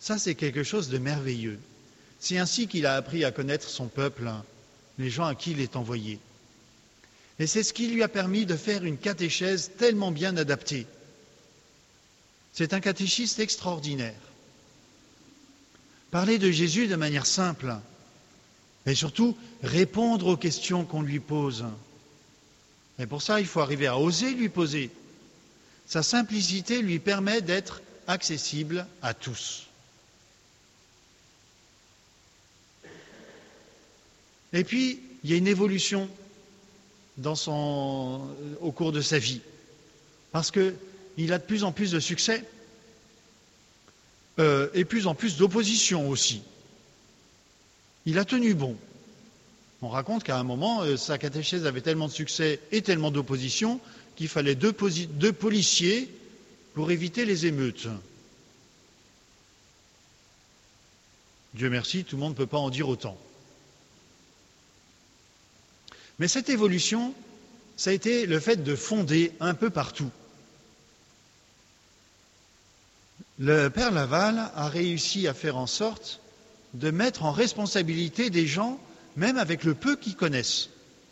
Ça, c'est quelque chose de merveilleux. C'est ainsi qu'il a appris à connaître son peuple, les gens à qui il est envoyé. Et c'est ce qui lui a permis de faire une catéchèse tellement bien adaptée. C'est un catéchiste extraordinaire. Parler de Jésus de manière simple et surtout répondre aux questions qu'on lui pose. Et pour ça, il faut arriver à oser lui poser. Sa simplicité lui permet d'être accessible à tous. Et puis, il y a une évolution au cours de sa vie, parce qu'il a de plus en plus de succès et de plus en plus d'opposition aussi. Il a tenu bon. On raconte qu'à un moment, sa catéchèse avait tellement de succès et tellement d'opposition qu'il fallait deux policiers pour éviter les émeutes. Dieu merci, tout le monde ne peut pas en dire autant. Mais cette évolution, ça a été le fait de fonder un peu partout. Le Père Laval a réussi à faire en sorte de mettre en responsabilité des gens, même avec le peu qu'ils connaissent.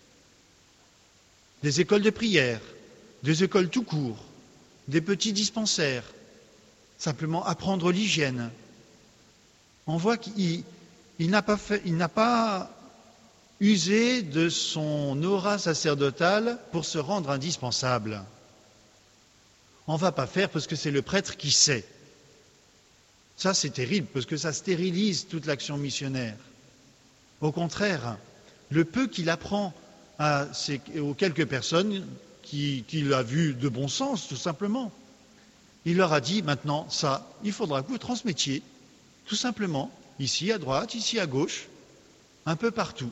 Des écoles de prière, des écoles tout court, des petits dispensaires, simplement apprendre l'hygiène. On voit qu'il n'a pas usé de son aura sacerdotale pour se rendre indispensable. On ne va pas faire parce que c'est le prêtre qui sait. Ça, c'est terrible, parce que ça stérilise toute l'action missionnaire. Au contraire, le peu qu'il apprend aux quelques personnes qu'il a vues de bon sens, tout simplement, il leur a dit, maintenant, ça, il faudra que vous transmettiez, tout simplement, ici à droite, ici à gauche, un peu partout.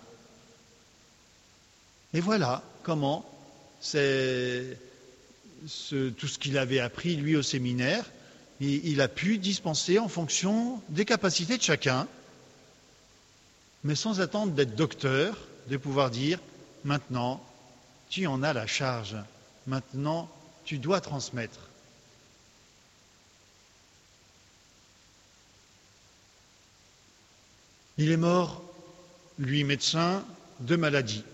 Et voilà comment tout ce qu'il avait appris, lui, au séminaire, il a pu dispenser en fonction des capacités de chacun, mais sans attendre d'être docteur, de pouvoir dire, maintenant, tu en as la charge, maintenant, tu dois transmettre. Il est mort, lui, médecin, de maladie.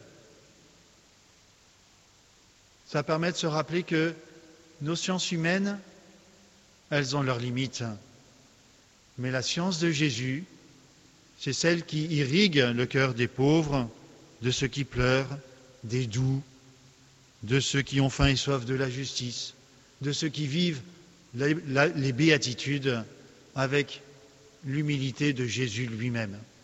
Ça permet de se rappeler que nos sciences humaines, elles ont leurs limites. Mais la science de Jésus, c'est celle qui irrigue le cœur des pauvres, de ceux qui pleurent, des doux, de ceux qui ont faim et soif de la justice, de ceux qui vivent les béatitudes avec l'humilité de Jésus lui-même.